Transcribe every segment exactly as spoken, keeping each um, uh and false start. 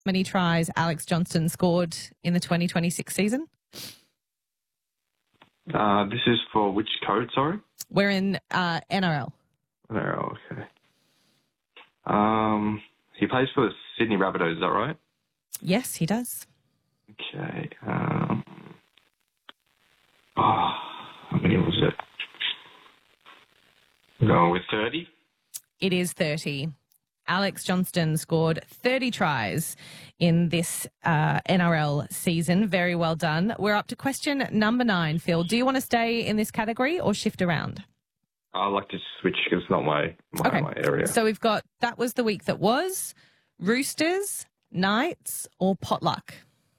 many tries Alex Johnston scored in the twenty twenty-six season? Uh, this is for which code, sorry? We're in uh, N R L. N R L, okay. Um, he plays for the Sydney Rabbitohs, is that right? Yes, he does. Okay. Um, oh, how many was it? Going with thirty? It is thirty. Alex Johnston scored thirty tries in this uh, N R L season. Very well done. We're up to question number nine, Phil. Do you want to stay in this category or shift around? I like to switch because it's not my, my, okay. my area. So we've got that was the week that was, Roosters, Knights or Potluck?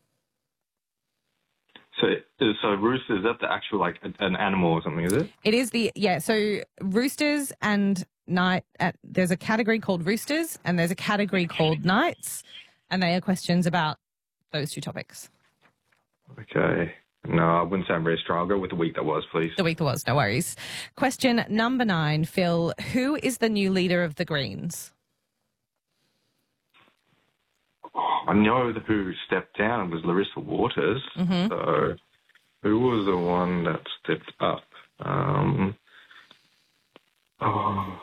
So, so rooster, is that the actual, like, an animal or something, is it? It is the, yeah, so Roosters and Night, uh, there's a category called Roosters and there's a category called Knights, and they are questions about those two topics. Okay. No, I wouldn't say I'm very strong. I'll go with the week that was, please. The week that was, no worries. Question number nine, Phil. Who is the new leader of the Greens? Oh, I know who stepped down was Larissa Waters. Mm-hmm. So who was the one that stepped up? Um, oh,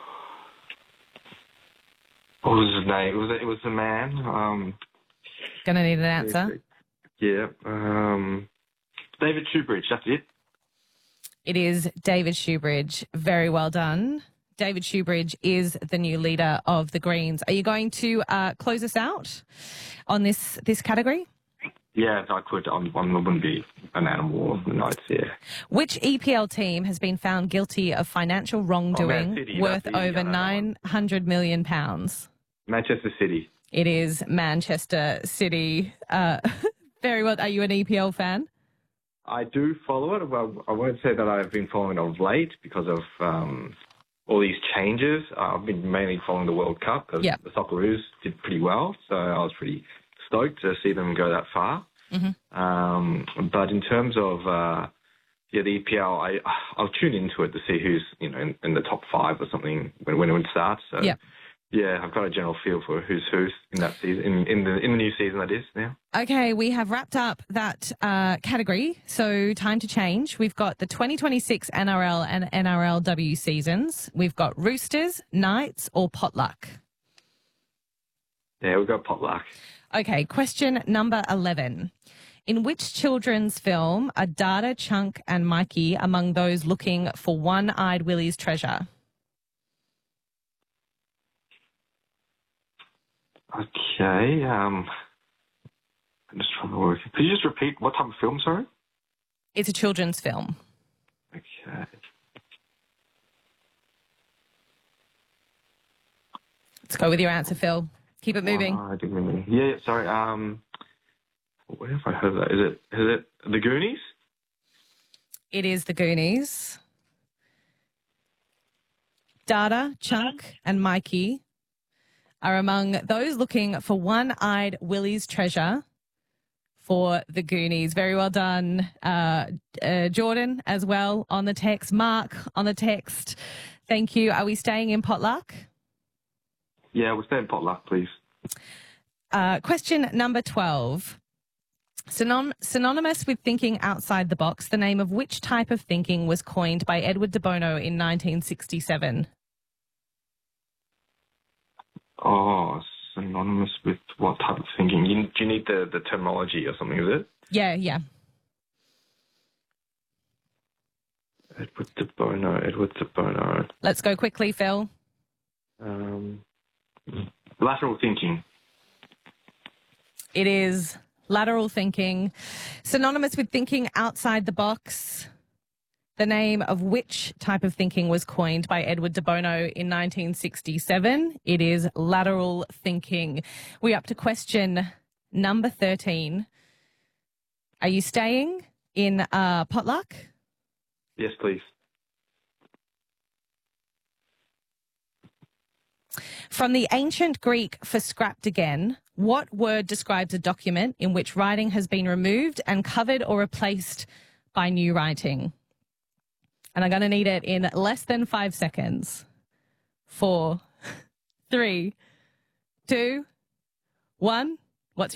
what was his name? It was it was a man. Um, Gonna need an answer. Yeah. Um, David Shoebridge. That's it. It is David Shoebridge. Very well done. David Shoebridge is the new leader of the Greens. Are you going to uh, close us out on this this category? Yeah, I could. I wouldn't be an animal or the Knights, yeah. Which E P L team has been found guilty of financial wrongdoing oh, City, worth easy, over nine hundred million pounds? Manchester City. It is Manchester City. Uh, very well. Are you an E P L fan? I do follow it. Well, I won't say that I've been following it of late because of um, all these changes. Uh, I've been mainly following the World Cup because yep. the Socceroos did pretty well, so I was pretty stoked to see them go that far. Mm-hmm. Um, but in terms of uh, yeah, the E P L, I I'll tune into it to see who's you know in, in the top five or something when when it starts. So yep. yeah, I've got a general feel for who's who's in that season in, in the in the new season that is now. Okay, we have wrapped up that uh, category, so time to change. We've got the twenty twenty-six N R L and N R L W seasons. We've got Roosters, Knights or Potluck. Yeah, we've got Potluck. Okay, question number eleven. In which children's film are Dada, Chunk and Mikey among those looking for One-Eyed Willie's treasure? Okay, um, I'm just trying to work. Could you just repeat what type of film, sorry? It's a children's film. Okay. Let's go with your answer, Phil. Keep it moving. Oh, I didn't really... Yeah, yeah, sorry. Um, where have I heard that? Is it, is it The Goonies? It is The Goonies. Dada, Chunk and Mikey are among those looking for One-Eyed Willie's treasure for The Goonies. Very well done, uh, uh, Jordan, as well on the text. Mark on the text. Thank you. Are we staying in Potluck? Yeah, we'll stay in Potluck, please. Uh, question number twelve. Synon- synonymous with thinking outside the box, the name of which type of thinking was coined by Edward de Bono in nineteen sixty-seven? Oh, synonymous with what type of thinking? You, do you need the, the terminology or something, is it? Yeah, yeah. Edward de Bono, Edward de Bono. Let's go quickly, Phil. Um, lateral thinking. It is lateral thinking. Synonymous with thinking outside the box. The name of which type of thinking was coined by Edward de Bono in nineteen sixty-seven? It is lateral thinking. We're up to question number thirteen. Are you staying in uh, Potluck? Yes, please. From the ancient Greek for scrapped again, what word describes a document in which writing has been removed and covered or replaced by new writing? And I'm going to need it in less than five seconds. Four, three, two, one.